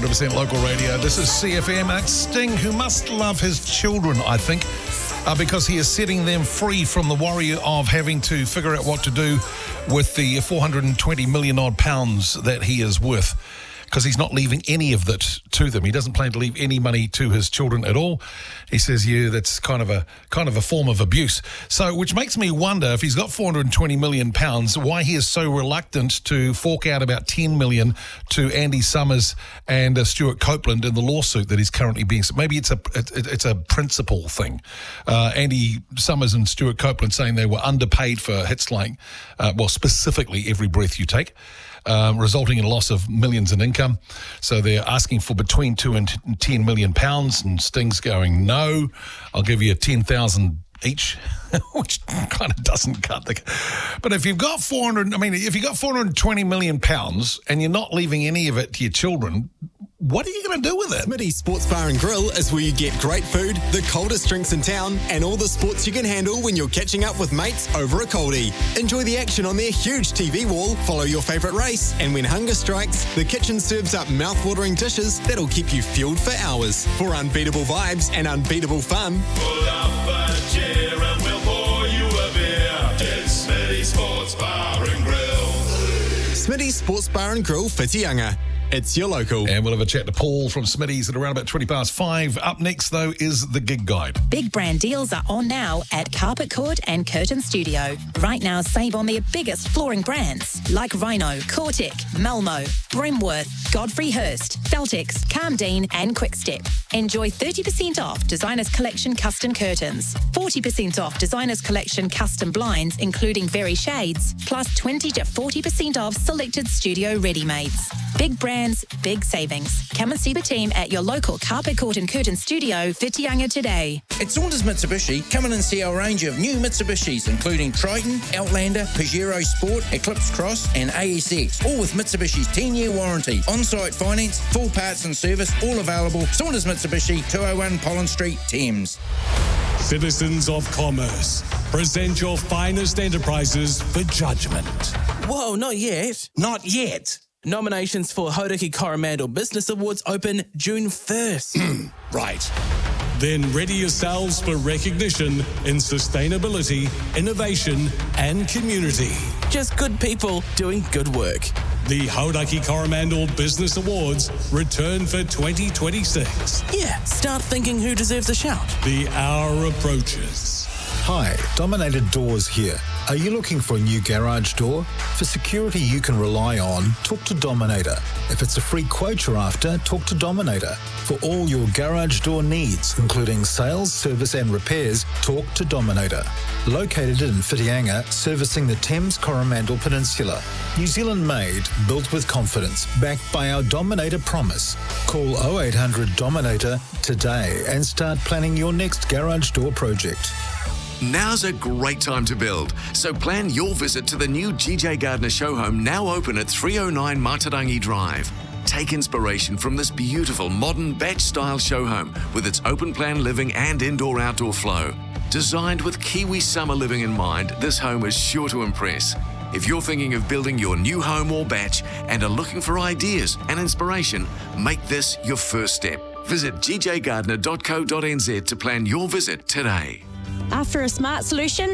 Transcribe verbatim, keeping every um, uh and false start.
hundred percent local radio. This is C F M. It's Sting, who must love his children, I think, uh, because he is setting them free from the worry of having to figure out what to do with the four hundred twenty million odd pounds that he is worth, because he's not leaving any of that to them. He doesn't plan to leave any money to his children at all. He says, yeah, that's kind of a kind of a form of abuse. So, which makes me wonder, if he's got four hundred twenty million pounds, why he is so reluctant to fork out about ten million to Andy Summers and uh, Stuart Copeland in the lawsuit that he's currently being. Maybe it's a it, it's a principle thing. Uh, Andy Summers and Stuart Copeland saying they were underpaid for hits like, uh, well, specifically Every Breath You Take. Um, resulting in a loss of millions in income. So they're asking for between two and ten million pounds, and Sting's going, no, I'll give you ten thousand each, which kind of doesn't cut the... But if you've got four hundred, I mean, if you've got four hundred twenty million pounds and you're not leaving any of it to your children, what are you going to do with it? Smitty's Sports Bar and Grill is where you get great food, the coldest drinks in town, and all the sports you can handle when you're catching up with mates over a coldie. Enjoy the action on their huge T V wall, follow your favourite race, and when hunger strikes, the kitchen serves up mouth-watering dishes that'll keep you fueled for hours. For unbeatable vibes and unbeatable fun, pull up a chair and we'll pour you a beer. It's Smitty's Sports Bar and Grill. Smitty's Sports Bar and Grill, Whitianga. It's your local. And we'll have a chat to Paul from Smitty's at around about twenty past five. Up next, though, is the Gig Guide. Big brand deals are on now at Carpet Court and Curtain Studio. Right now, save on their biggest flooring brands like Rhino, Cortec, Malmo, Brimworth, Godfrey Hirst, Feltex, Calmdean and Quickstep. Enjoy thirty percent off Designers Collection custom curtains, forty percent off Designers Collection custom blinds, including Very Shades, plus twenty to forty percent off selected studio ready-mades. Big brands, big savings. Come and see the team at your local Carpet Court and Curtain Studio, Whitianga today. At Saunders Mitsubishi, come in and see our range of new Mitsubishis, including Triton, Outlander, Pajero Sport, Eclipse Cross and A S X, all with Mitsubishi's ten-year warranty. On-site finance, full parts and service, all available. Saunders Mitsubishi, two oh one Pollen Street, Thames. Citizens of Commerce, present your finest enterprises for judgment. Whoa, not yet. Not yet. Nominations for Hauraki Coromandel Business Awards open June first. Right. Then ready yourselves for recognition in sustainability, innovation and community. Just good people doing good work. The Hauraki Coromandel Business Awards return for twenty twenty-six. Yeah, start thinking who deserves a shout. The hour approaches. Hi, Dominator Doors here. Are you looking for a new garage door? For security you can rely on, talk to Dominator. If it's a free quote you're after, talk to Dominator. For all your garage door needs, including sales, service and repairs, talk to Dominator. Located in Whitianga, servicing the Thames Coromandel Peninsula. New Zealand made, built with confidence, backed by our Dominator promise. Call oh eight hundred Dominator today and start planning your next garage door project. Now's a great time to build, so plan your visit to the new G J Gardner show home, now open at three oh nine Matarangi Drive. Take inspiration from this beautiful modern batch-style show home with its open-plan living and indoor-outdoor flow. Designed with Kiwi summer living in mind, this home is sure to impress. If you're thinking of building your new home or batch and are looking for ideas and inspiration, make this your first step. Visit g j gardner dot co dot n z to plan your visit today. After a smart solution,